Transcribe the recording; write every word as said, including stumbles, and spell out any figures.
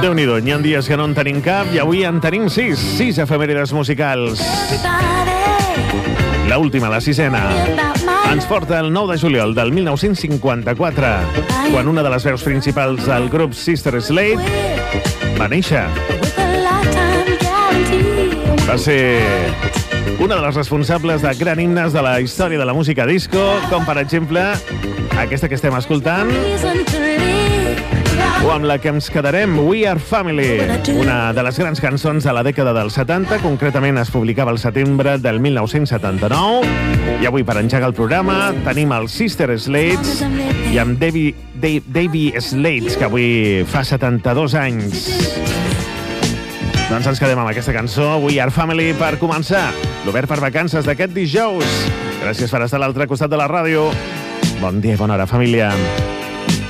Déu-n'hi-do, hi ha dies que no en tenim cap i avui en tenim sis, sis efemèrides musicals. La última, la sisena, ens porta el nou de juliol del mil nou-cents cinquanta-quatre, quan una de les veus principals del grup Sister Slade va néixer. Va ser una de les responsables de gran himnes de la història de la música disco, com per exemple aquesta que estem escoltant, o amb la que ens quedarem, We Are Family, una de les grans cançons de la dècada dels setanta, concretament es publicava al setembre del mil nou-cents setanta-nou, i avui per engegar el programa tenim els Sister Slades i amb Davy, Davy, Davy Slades, que avui fa setanta-dos anys. Doncs ens quedem amb aquesta cançó, We Are Family, per començar l'Obert per Vacances d'aquest dijous. Gràcies per estar a l'altre costat de la ràdio. Bon dia i bona hora, família.